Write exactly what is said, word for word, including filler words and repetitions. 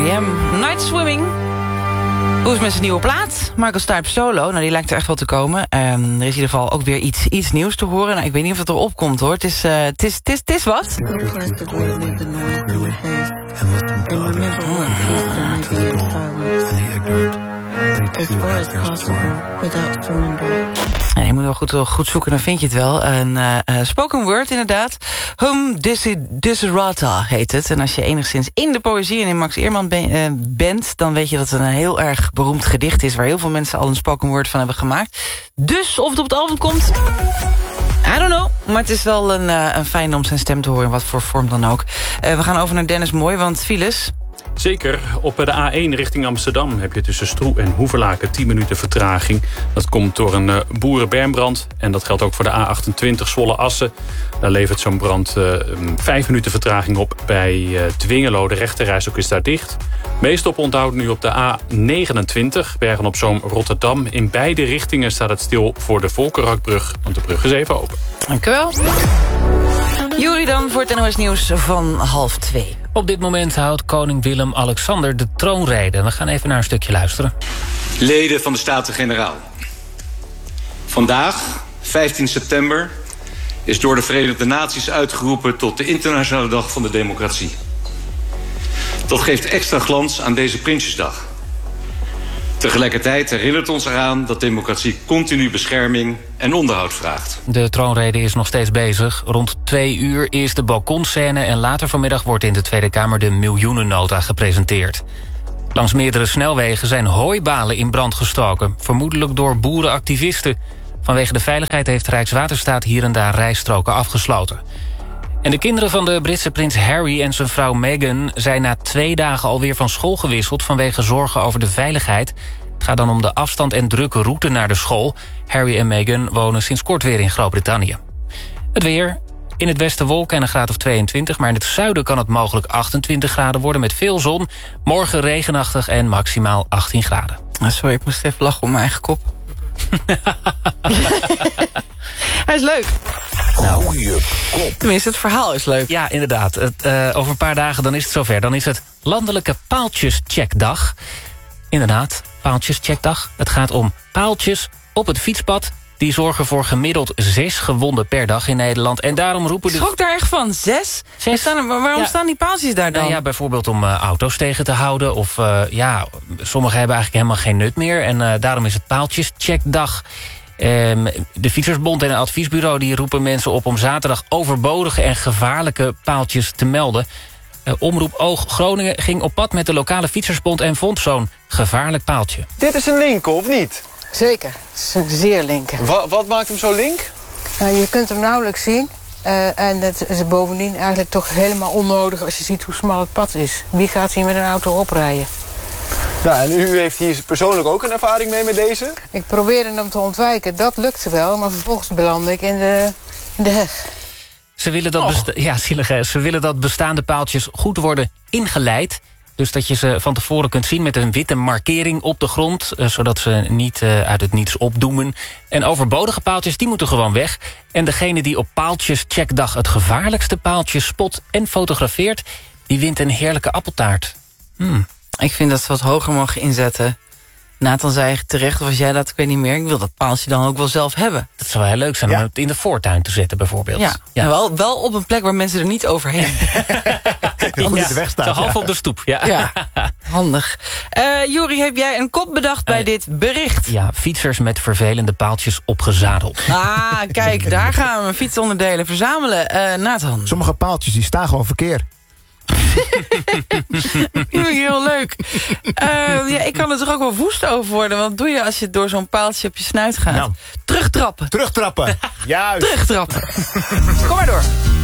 R E M, Night Swimming. Hoe is het met zijn nieuwe plaat? Michael Stipe Solo, nou die lijkt er echt wel te komen. Um, er is in ieder geval ook weer iets, iets nieuws te horen. Nou, ik weet niet of het erop komt hoor. Het is, uh, het is, het is, het is wat. Ja, je moet wel goed, goed zoeken, dan vind je het wel. Een uh, uh, spoken word inderdaad. Hum Desiderata heet het. En als je enigszins in de poëzie en in Max Eerman ben, uh, bent... dan weet je dat het een heel erg beroemd gedicht is... waar heel veel mensen al een spoken word van hebben gemaakt. Dus of het op het album komt... I don't know, maar het is wel een, uh, een fijn om zijn stem te horen... in wat voor vorm dan ook. Uh, we gaan over naar Dennis Mooi, want files... Zeker. Op de A één richting Amsterdam heb je tussen Stroe en Hoevelaken tien minuten vertraging. Dat komt door een uh, boerenbermbrand. En dat geldt ook voor de A achtentwintig Zwolle-Assen. Daar levert zo'n brand uh, vijf minuten vertraging op bij uh, Dwingelo. De rechterrijstrook is daar dicht. Meest op onthoud nu op de A negenentwintig Bergen-op-Zoom Rotterdam. In beide richtingen staat het stil voor de Volkerakbrug. Want de brug is even open. Dank u wel. Juri dan voor het N O S Nieuws van half twee. Op dit moment houdt koning Willem-Alexander de troonrede. We gaan even naar een stukje luisteren. Leden van de Staten-Generaal. Vandaag, vijftien september, is door de Verenigde Naties uitgeroepen... tot de Internationale Dag van de Democratie. Dat geeft extra glans aan deze Prinsjesdag. Tegelijkertijd herinnert ons eraan dat democratie continu bescherming en onderhoud vraagt. De troonrede is nog steeds bezig. Rond twee uur is de balkonscène en later vanmiddag wordt in de Tweede Kamer de miljoenennota gepresenteerd. Langs meerdere snelwegen zijn hooibalen in brand gestoken, vermoedelijk door boerenactivisten. Vanwege de veiligheid heeft Rijkswaterstaat hier en daar rijstroken afgesloten. En de kinderen van de Britse prins Harry en zijn vrouw Meghan zijn na twee dagen alweer van school gewisseld vanwege zorgen over de veiligheid. Het gaat dan om de afstand en drukke route naar de school. Harry en Meghan wonen sinds kort weer in Groot-Brittannië. Het weer. In het westen wolken en een graad of tweeëntwintig... maar in het zuiden kan het mogelijk achtentwintig graden worden met veel zon. Morgen regenachtig en maximaal achttien graden. Sorry, ik moest even lachen om mijn eigen kop. Hij is leuk. Nou, tenminste, het verhaal is leuk. Ja, inderdaad. Het, uh, over een paar dagen dan is het zover. Dan is het Landelijke Paaltjescheckdag. Inderdaad, Paaltjescheckdag. Het gaat om paaltjes op het fietspad. Die zorgen voor gemiddeld zes gewonden per dag in Nederland. En daarom roepen de... Ik schrok daar echt van. Zes? Zes? Staan er, waarom ja. staan die paaltjes daar dan? Nou ja, bijvoorbeeld om uh, auto's tegen te houden. Of uh, ja, sommigen hebben eigenlijk helemaal geen nut meer. En uh, daarom is het Paaltjescheckdag. Um, de Fietsersbond en het adviesbureau die roepen mensen op om zaterdag overbodige en gevaarlijke paaltjes te melden. Uh, Omroep Oog Groningen ging op pad met de lokale Fietsersbond en vond zo'n gevaarlijk paaltje. Dit is een linker, of niet? Zeker, het is een zeer linker. Wat, wat maakt hem zo link? Nou, je kunt hem nauwelijks zien. Uh, en het is bovendien eigenlijk toch helemaal onnodig als je ziet hoe smal het pad is. Wie gaat hier met een auto oprijden? Nou, en u heeft hier persoonlijk ook een ervaring mee met deze? Ik probeerde hem te ontwijken, dat lukte wel, maar vervolgens belandde ik in de, in de heg. Ze willen, dat besta- ja, zielig, hè? Ze willen dat bestaande paaltjes goed worden ingeleid. Dus dat je ze van tevoren kunt zien met een witte markering op de grond. Uh, zodat ze niet uh, uit het niets opdoemen. En overbodige paaltjes, die moeten gewoon weg. En degene die op Paaltjescheckdag het gevaarlijkste paaltje spot en fotografeert, die wint een heerlijke appeltaart. Hmm. Ik vind dat ze wat hoger mogen inzetten. Nathan zei terecht, of was jij dat, ik weet niet meer. Ik wil dat paaltje dan ook wel zelf hebben. Dat zou heel leuk zijn ja. om het in de voortuin te zetten bijvoorbeeld. Ja, ja. En wel, wel op een plek waar mensen er niet overheen. Anders ja, de weg staat, zo half ja. op de stoep. Ja, ja. Handig. Uh, Juri, heb jij een kop bedacht bij uh, dit bericht? Ja, fietsers met vervelende paaltjes opgezadeld. Ah, kijk, daar gaan we fietsonderdelen verzamelen. Uh, Nathan. Sommige paaltjes die staan gewoon verkeerd. Heel leuk. Uh, ja, ik kan er toch ook wel woest over worden. Want doe je als je door zo'n paaltje op je snuit gaat? Nou. Terugtrappen. Terugtrappen. Juist. Terugtrappen. Kom maar door.